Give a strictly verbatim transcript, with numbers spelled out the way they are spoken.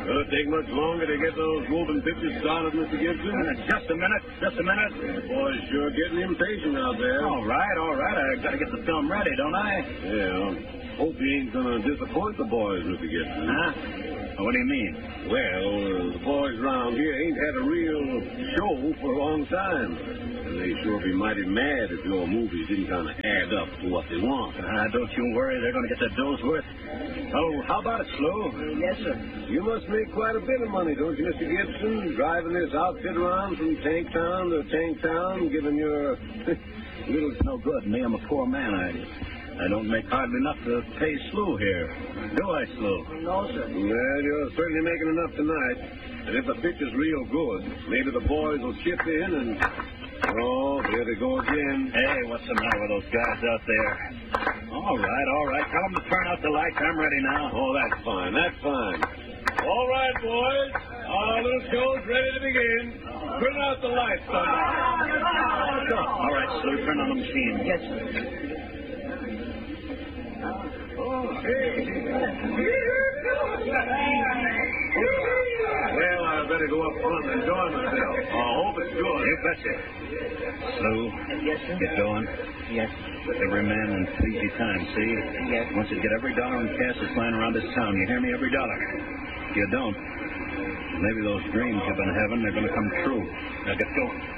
Will it take much longer to get those moving pictures started, Mister Gibson? Uh, just a minute, just a minute. The boy's sure getting impatient out there. All right, all right. I got to get the film ready, don't I? Yeah. Hope he ain't gonna disappoint the boys, Mister Gibson. Huh? What do you mean? Well, uh, the boys around here ain't had a real show for a long time. And they sure be mighty mad if your movies didn't kind of add up to what they want. Uh, don't you worry. They're going to get their dough's worth. Oh, how about it, Slew? Yes, sir. You must make quite a bit of money, don't you, Mister Gibson? Driving this outfit around from Tank Town to Tank Town, giving your little... No good. Me, I'm a poor man. I... I don't make hardly enough to pay Slew here. Do I, Slew? No, sir. Well, you're certainly making enough tonight. And if the picture's real good, maybe the boys will chip in and... Oh, there they go again. Hey, what's the matter with those guys out there? All right, all right. Tell them to turn out the lights. I'm ready now. Oh, that's fine. That's fine. All right, boys. Our little show's ready to begin. Turn out the lights, son. All right, Slew, turn on the machine. Yes, sir. Oh, hey. Well, I better go up front and enjoy myself. I hope it's good. You betcha. Slew, Yes, sir. get going. Yes. Every man in easy time, see? Yes. Once you get every dollar in cash that's lying around this town, you hear me? Every dollar. If you don't, maybe those dreams you've been having, they're going to come true. Now get going.